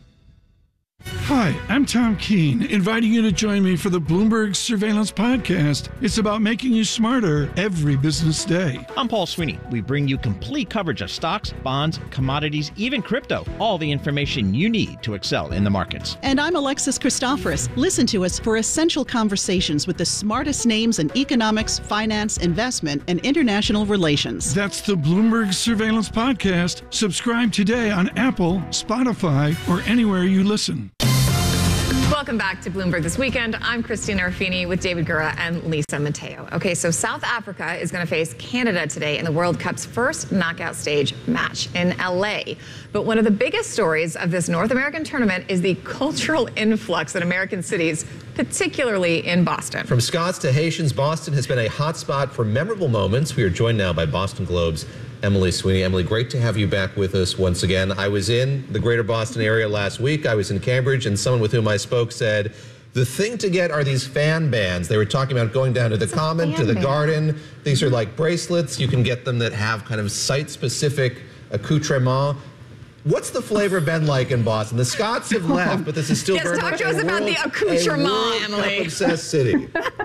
Hi, I'm Tom Keene, inviting you to join me for the Bloomberg Surveillance Podcast. It's about making you smarter every business day. I'm Paul Sweeney. We bring you complete coverage of stocks, bonds, commodities, even crypto. All the information you need to excel in the markets. And I'm Alexis Christoforous. Listen to us for essential conversations with the smartest names in economics, finance, investment, and international relations. That's the Bloomberg Surveillance Podcast. Subscribe today on Apple, Spotify, or anywhere you listen. Welcome back to Bloomberg This Weekend. I'm Christina Ruffini with David Gura and Lisa Mateo. Okay, so South Africa is going to face Canada today in the World Cup's first knockout stage match in L A. But one of the biggest stories of this North American tournament is the cultural influx in American cities, particularly in Boston. From Scots to Haitians, Boston has been a hotspot for memorable moments. We are joined now by Boston Globe's Emily Sweeney. Emily, great to have you back with us once again. I was in the greater Boston area last week. I was in Cambridge, and someone with whom I spoke said, the thing to get are these fan bands. They were talking about going down to the Common, to the band. Garden. These are like bracelets. You can get them that have kind of site-specific accoutrement. What's the flavor been like in Boston? The Scots have left, but this is still yes, very talk much to us a about world, the accoutrement, a World Emily. Cup-obsessed city.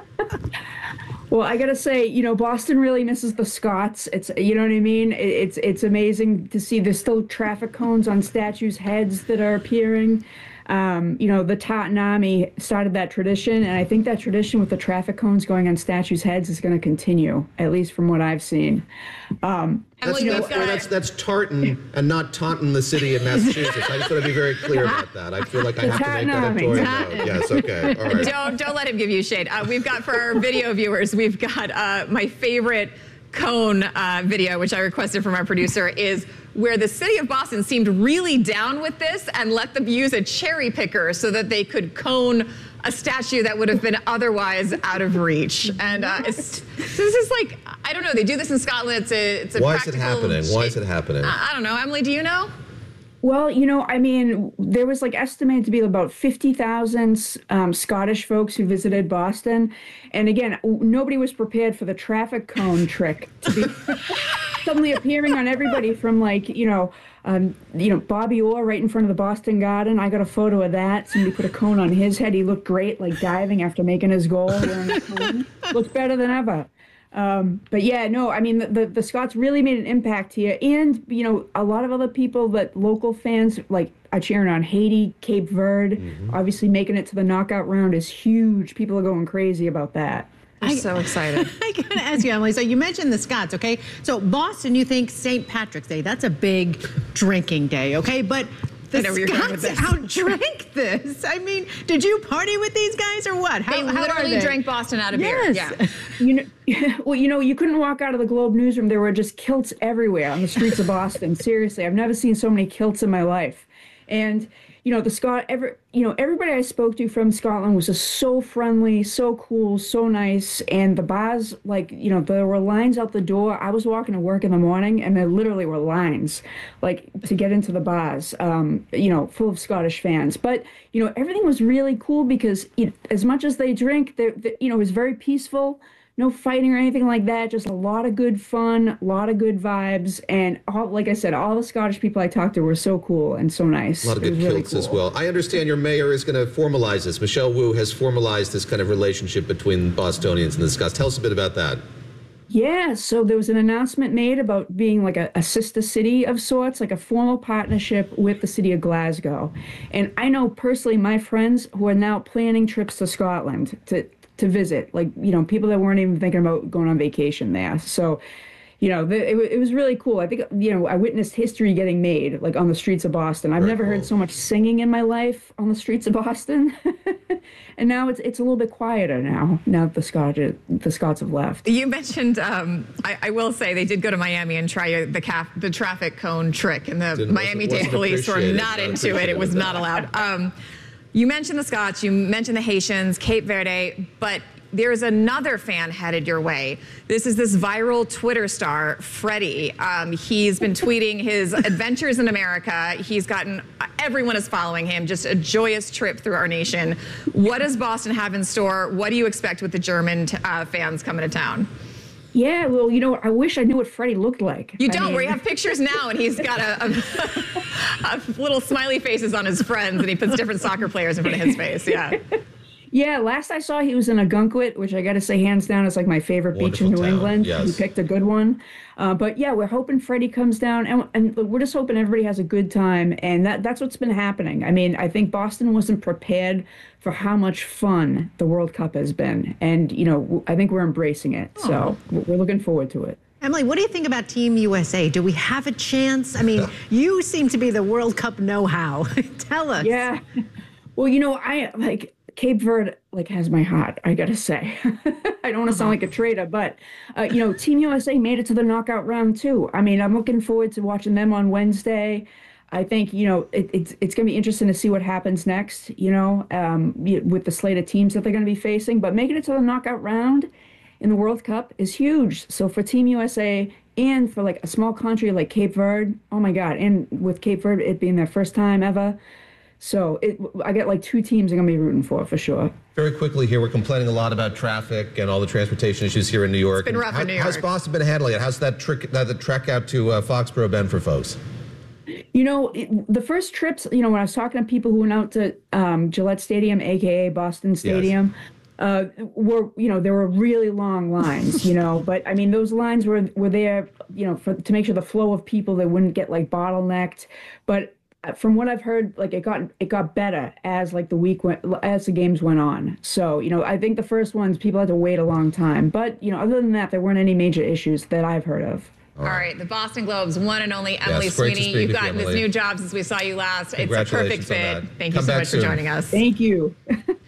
Well, I gotta say, you know, Boston really misses the Scots. It's, you know what I mean? It's it's amazing to see there's still traffic cones on statues' heads that are appearing. Um, you know, the Tartan Army started that tradition, and I think that tradition with the traffic cones going on statues' heads is going to continue, at least from what I've seen. Um, That's, you know, that's, that's, that's Tartan and not Taunton, the city in Massachusetts. I just want to be very clear about that. I feel like I have to make that editorial note. Yes, okay, all right. Don't, don't let him give you shade. Uh, we've got, for our video viewers, we've got uh, my favorite cone uh, video, which I requested from our producer, is where the city of Boston seemed really down with this and let them use a cherry picker so that they could cone a statue that would have been otherwise out of reach. And uh, it's, this is like, I don't know, they do this in Scotland. It's a, it's a Why is it happening? Why is it happening? I, I don't know. Emily, do you know? Well, you know, I mean, there was like estimated to be about fifty thousand um, Scottish folks who visited Boston. And again, nobody was prepared for the traffic cone trick to be suddenly appearing on everybody from like, you know, um, you know, Bobby Orr right in front of the Boston Garden. I got a photo of that. Somebody put a cone on his head. He looked great, like diving after making his goal. Wearing a cone. Looked better than ever. Um, but yeah, no, I mean, the, the, the Scots really made an impact here. And, you know, a lot of other people that local fans like are cheering on. Haiti, Cape Verde, mm-hmm. obviously making it to the knockout round is huge. People are going crazy about that. I'm I, so excited. I gotta ask you, Emily, so you mentioned the Scots, okay? So Boston, you think Saint Patrick's Day, that's a big drinking day, okay? But The I know where you're going with Scots this. outdrank this. I mean, did you party with these guys or what? How, They how literally are they? drank Boston out of Yes. beer. Yeah. You know, well, you know, you couldn't walk out of the Globe newsroom. There were just kilts everywhere on the streets of Boston. Seriously, I've never seen so many kilts in my life. And you know, the Scot, ever, you know, everybody I spoke to from Scotland was just so friendly, so cool, so nice. And the bars, like, you know, there were lines out the door. I was walking to work in the morning, and there literally were lines, like, to get into the bars, um, you know, full of Scottish fans. But, you know, everything was really cool because it, as much as they drink, they, they, you know, it was very peaceful. No fighting or anything like that. Just a lot of good fun, a lot of good vibes, and all, like I said, all the Scottish people I talked to were so cool and so nice. A lot of It good was really kilts as cool. well. I understand your mayor is going to formalize this. Michelle Wu has formalized this kind of relationship between Bostonians and the Scots. Tell us a bit about that. Yeah, so there was an announcement made about being like a, a sister city of sorts, like a formal partnership with the city of Glasgow. And I know personally my friends who are now planning trips to Scotland to to visit, like, you know, people that weren't even thinking about going on vacation there. So, you know, the, it, it was really cool. I think, you know, I witnessed history getting made, like, on the streets of Boston. I've Very never cool. heard so much singing in my life on the streets of Boston. And now it's it's a little bit quieter now, now that the Scot, the Scots have left. You mentioned, um, I, I will say, they did go to Miami and try the cap, the traffic cone trick, and the Didn't- Miami-Dade wasn't police were appreciated, not not into it. It appreciated was that. not allowed. Um, you mentioned the Scots, you mentioned the Haitians, Cape Verde, but there's another fan headed your way. This is this viral Twitter star, Freddie. Um, he's been tweeting his adventures in America. He's gotten, everyone is following him, just a joyous trip through our nation. What does Boston have in store? What do you expect with the German uh, fans coming to town? Yeah, well, you know, I wish I knew what Freddie looked like. You I don't, mean- where you have pictures now and he's got a, a, a little smiley faces on his friends and he puts different soccer players in front of his face. Yeah. Yeah, last I saw he was in Agunquit, which I got to say, hands down, is like my favorite beach in Wonderful New town, England. yes. He picked a good one. Uh, but yeah, we're hoping Freddie comes down, and, and we're just hoping everybody has a good time. And that, that's what's been happening. I mean, I think Boston wasn't prepared for how much fun the World Cup has been. And, you know, I think we're embracing it. So we're looking forward to it. Emily, what do you think about Team U S A? Do we have a chance? I mean, you seem to be the World Cup know-how. Tell us. Yeah. Well, you know, I like Cape Verde, like, has my heart, I gotta say. I don't want to sound like a traitor, but, uh, you know, Team U S A made it to the knockout round, too. I mean, I'm looking forward to watching them on Wednesday. I think, you know, it, it's it's going to be interesting to see what happens next, you know, um, with the slate of teams that they're going to be facing. But making it to the knockout round in the World Cup is huge. So for Team U S A and for, like, a small country like Cape Verde, oh, my God, and with Cape Verde, it being their first time ever, so it, I get like two teams I'm going to be rooting for, for sure. Very quickly here, we're complaining a lot about traffic and all the transportation issues here in New York. It's been rough How- in New How's York. Boston been handling it? How's that trick, that the trek out to uh, Foxborough been for folks? You know, it, the first trips, you know, when I was talking to people who went out to um, Gillette Stadium, a k a. Boston Stadium, uh, were, you know, there were really long lines, you know, but I mean, those lines were, were there, you know, for, to make sure the flow of people, they wouldn't get like bottlenecked. But from what I've heard, like it got it got better as like the week went, as the games went on. So, you know, I think the first ones, people had to wait a long time. But, you know, other than that, there weren't any major issues that I've heard of. All right, the Boston Globe's one and only Emily Yes, great to Sweeney. speak You've with you, gotten this Emily. new job since we saw you last. It's a perfect Congratulations on fit. that. Thank Come you so back much soon. for joining us. Thank you.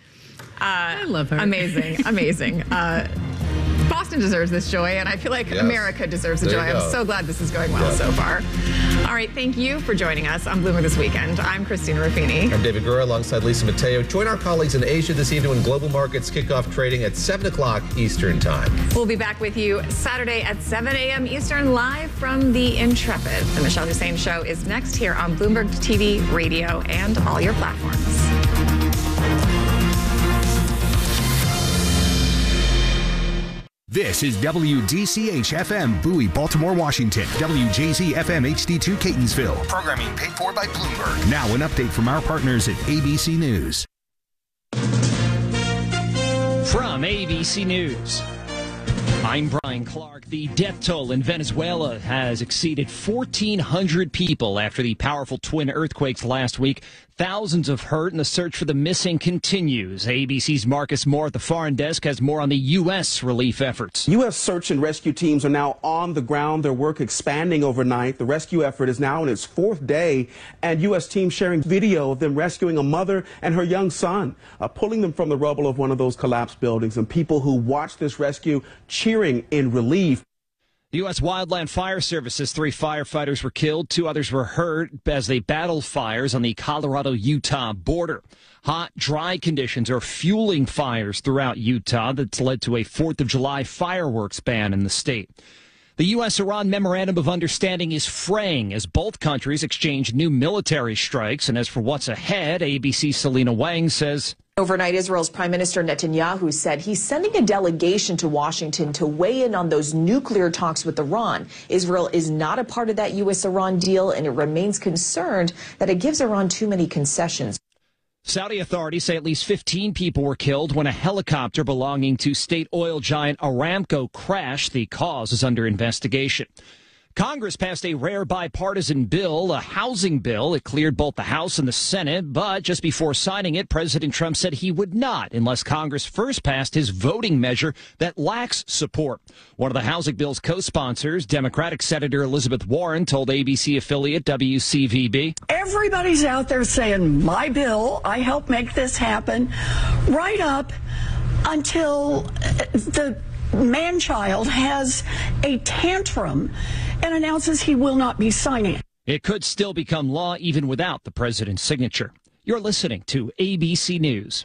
I love her. Amazing, amazing. Uh, Boston deserves this joy, and I feel like Yes. America deserves the There joy. you I'm go. so glad this is going well Yeah. so far. All right, thank you for joining us on Bloomer This Weekend. I'm Christina Ruffini. I'm David Gura alongside Lisa Mateo. Join our colleagues in Asia this evening when global markets kick off trading at seven o'clock Eastern Time. We'll be back with you Saturday at seven a.m. Eastern, live from the Intrepid. The Michelle Hussein Show is next here on Bloomberg T V, radio, and all your platforms. This is W D C H F M, Bowie, Baltimore, Washington. W J Z F M H D two, Catonsville. Programming paid for by Bloomberg. Now an update from our partners at A B C News. From A B C News. I'm Brian Clark. The death toll in Venezuela has exceeded fourteen hundred people after the powerful twin earthquakes last week. Thousands of hurt, and the search for the missing continues. A B C's Marcus Moore at the Foreign Desk has more on the U S relief efforts. U S search and rescue teams are now on the ground, their work expanding overnight. The rescue effort is now in its fourth day, and U S teams sharing video of them rescuing a mother and her young son, uh, pulling them from the rubble of one of those collapsed buildings, and people who watched this rescue cheering in relief. The U S Wildland Fire Service says three firefighters were killed. Two others were hurt as they battled fires on the Colorado-Utah border. Hot, dry conditions are fueling fires throughout Utah. That's led to a fourth of July fireworks ban in the state. The U S-Iran Memorandum of Understanding is fraying as both countries exchange new military strikes. And as for what's ahead, A B C's Selena Wang says... Overnight, Israel's Prime Minister Netanyahu said he's sending a delegation to Washington to weigh in on those nuclear talks with Iran. Israel is not a part of that U S-Iran deal, and it remains concerned that it gives Iran too many concessions. Saudi authorities say at least fifteen people were killed when a helicopter belonging to state oil giant Aramco crashed. The cause is under investigation. Congress passed a rare bipartisan bill, a housing bill. It cleared both the House and the Senate, but just before signing it, President Trump said he would not unless Congress first passed his voting measure that lacks support. One of the housing bill's co-sponsors, Democratic Senator Elizabeth Warren, told A B C affiliate W C V B. Everybody's out there saying, my bill, I helped make this happen, right up until the man-child has a tantrum and announces he will not be signing it. It could still become law even without the president's signature. You're listening to A B C News.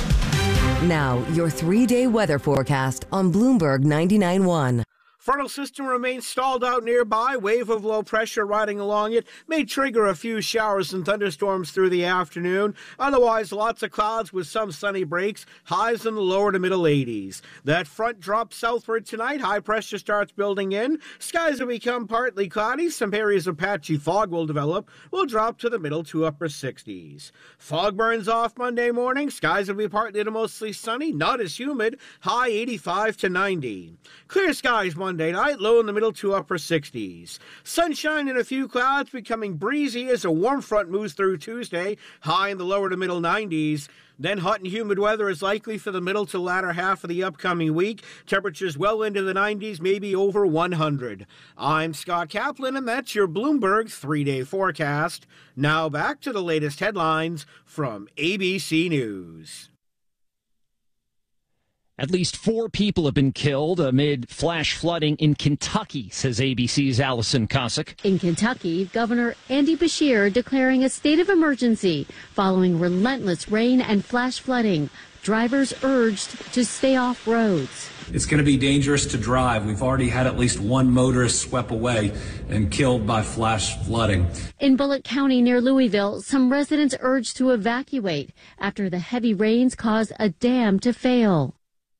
Now, your three-day weather forecast on Bloomberg ninety-nine point one. Frontal system remains stalled out nearby. Wave of low pressure riding along it may trigger a few showers and thunderstorms through the afternoon. Otherwise, lots of clouds with some sunny breaks. Highs in the lower to middle eighties. That front drops southward tonight. High pressure starts building in. Skies will become partly cloudy. Some areas of patchy fog will develop. Will drop to the middle to upper sixties. Fog burns off Monday morning. Skies will be partly to mostly sunny. Not as humid. High eighty-five to ninety. Clear skies Monday. Monday night, low in the middle to upper sixties. Sunshine and a few clouds, becoming breezy as a warm front moves through Tuesday, high in the lower to middle nineties. Then hot and humid weather is likely for the middle to latter half of the upcoming week. Temperatures well into the nineties, maybe over one hundred. I'm Scott Kaplan, and that's your Bloomberg three-day forecast. Now back to the latest headlines from A B C News. At least four people have been killed amid flash flooding in Kentucky, says A B C's Allison Cossack. In Kentucky, Governor Andy Beshear declaring a state of emergency following relentless rain and flash flooding. Drivers urged to stay off roads. It's going to be dangerous to drive. We've already had at least one motorist swept away and killed by flash flooding. In Bullitt County near Louisville, some residents urged to evacuate after the heavy rains caused a dam to fail.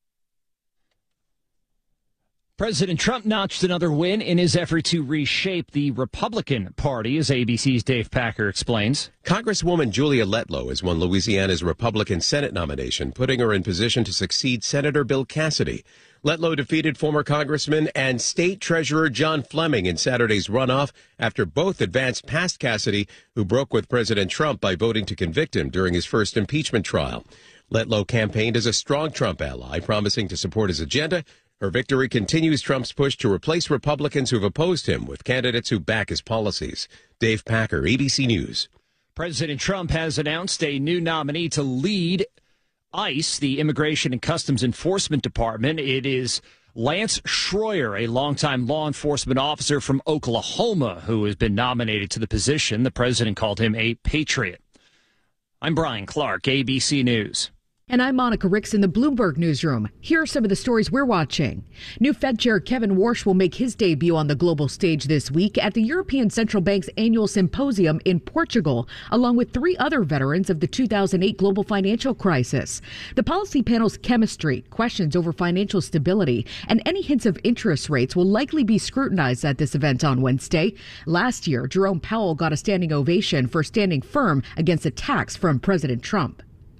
President Trump notched another win in his effort to reshape the Republican Party, as A B C's Dave Packer explains. Congresswoman Julia Letlow has won Louisiana's Republican Senate nomination, putting her in position to succeed Senator Bill Cassidy. Letlow defeated former Congressman and State Treasurer John Fleming in Saturday's runoff after both advanced past Cassidy, who broke with President Trump by voting to convict him during his first impeachment trial. Letlow campaigned as a strong Trump ally, promising to support his agenda. Her victory continues Trump's push to replace Republicans who've opposed him with candidates who back his policies. Dave Packer, A B C News. President Trump has announced a new nominee to lead ICE, the Immigration and Customs Enforcement Department. It is Lance Schroyer, a longtime law enforcement officer from Oklahoma, who has been nominated to the position. The president called him a patriot. I'm Brian Clark, A B C News. And I'm Monica Ricks in the Bloomberg Newsroom. Here are some of the stories we're watching. New Fed Chair Kevin Warsh will make his debut on the global stage this week at the European Central Bank's annual symposium in Portugal, along with three other veterans of the two thousand eight global financial crisis. The policy panel's chemistry, questions over financial stability, and any hints of interest rates will likely be scrutinized at this event on Wednesday. Last year, Jerome Powell got a standing ovation for standing firm against attacks from President Trump.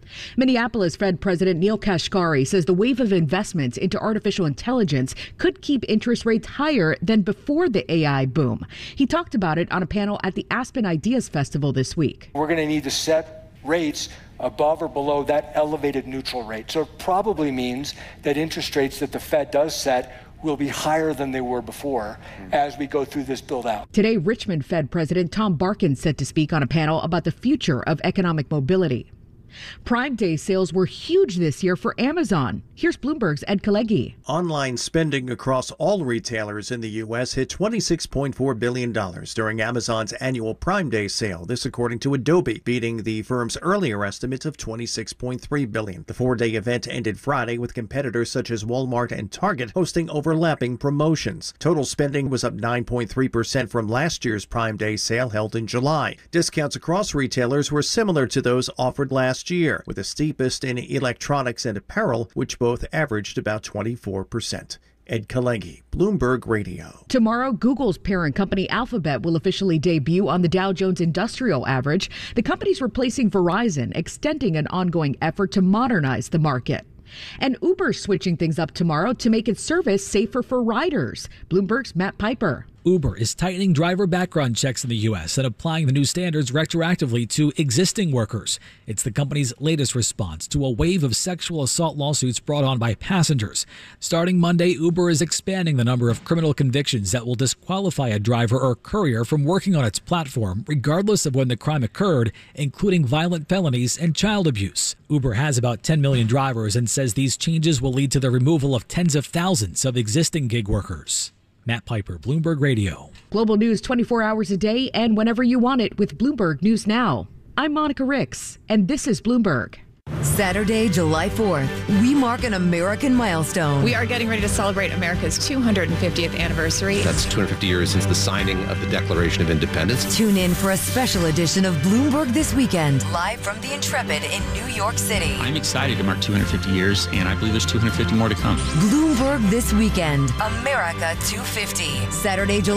Minneapolis Fed President Neil Kashkari says the wave of investments into artificial intelligence could keep interest rates higher than before the A I boom. He talked about it on a panel at the Aspen Ideas Festival this week. We're going to need to set rates above or below that elevated neutral rate. So it probably means that interest rates that the Fed does set will be higher than they were before as we go through this build out. Today, Richmond Fed President Tom Barkin set to speak on a panel about the future of economic mobility. Prime Day sales were huge this year for Amazon. Here's Bloomberg's Ed Kalegi. Online spending across all retailers in the U S hit twenty-six point four billion dollars during Amazon's annual Prime Day sale. This according to Adobe, beating the firm's earlier estimates of twenty-six point three billion dollars. The four-day event ended Friday with competitors such as Walmart and Target hosting overlapping promotions. Total spending was up nine point three percent from last year's Prime Day sale held in July. Discounts across retailers were similar to those offered last year, with the steepest in electronics and apparel, which both averaged about twenty-four percent. Ed Kalegi, Bloomberg Radio. Tomorrow, Google's parent company Alphabet will officially debut on the Dow Jones Industrial Average. The company's replacing Verizon, extending an ongoing effort to modernize the market. And Uber's switching things up tomorrow to make its service safer for riders. Bloomberg's Matt Piper. Uber is tightening driver background checks in the U S and applying the new standards retroactively to existing workers. It's the company's latest response to a wave of sexual assault lawsuits brought on by passengers. Starting Monday, Uber is expanding the number of criminal convictions that will disqualify a driver or courier from working on its platform, regardless of when the crime occurred, including violent felonies and child abuse. Uber has about ten million drivers and says these changes will lead to the removal of tens of thousands of existing gig workers. Matt Piper, Bloomberg Radio. Global news twenty-four hours a day and whenever you want it with Bloomberg News Now. I'm Monica Ricks, and this is Bloomberg. Saturday, July fourth, we mark an American milestone. We are getting ready to celebrate America's two hundred fiftieth anniversary. That's two hundred fifty years since the signing of the Declaration of Independence. Tune in for a special edition of Bloomberg This Weekend, live from the Intrepid in New York City. I'm excited to mark two hundred fifty years, and I believe there's two hundred fifty more to come. Bloomberg This Weekend, America two fifty, Saturday, July